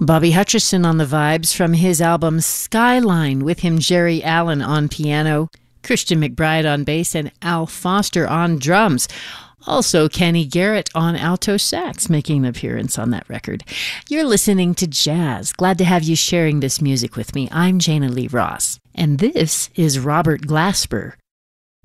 Bobby Hutcherson on the vibes from his album Skyline, with him Jerry Allen on piano, Christian McBride on bass, and Al Foster on drums. Also, Kenny Garrett on alto sax making an appearance on that record. You're listening to Jazz. Glad to have you sharing this music with me. I'm Jana Lee Ross. And this is Robert Glasper